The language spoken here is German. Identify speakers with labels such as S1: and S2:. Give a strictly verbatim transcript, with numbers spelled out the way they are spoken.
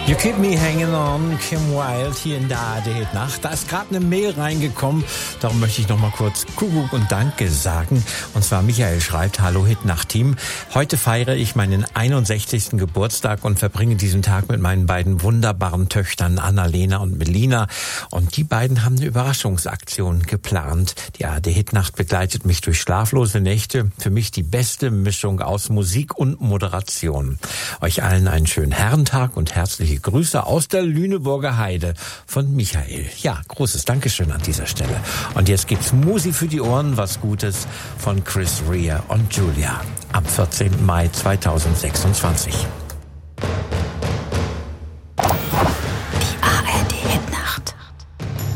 S1: You Keep Me Hanging On, Kim Wilde hier in der A R D-Nacht. Da ist gerade eine Mail reingekommen, darum möchte ich noch mal kurz Kuckuck und Danke sagen. Und zwar Michael schreibt: Hallo Hit-Nacht-Team. Heute feiere ich meinen einundsechzigsten Geburtstag und verbringe diesen Tag mit meinen beiden wunderbaren Töchtern Annalena und Melina. Und die beiden haben eine Überraschungsaktion geplant. Die A R D-Hit-Nacht begleitet mich durch schlaflose Nächte. Für mich die beste Mischung aus Musik und Moderation. Euch allen einen schönen Herrentag und herzliche Grüße aus der Lüneburger Heide von Michael. Ja, großes Dankeschön an dieser Stelle. Und jetzt gibt's Musi für die Ohren, was Gutes von Chris Rea und Julia am vierzehnten Mai zweitausendsechsundzwanzig.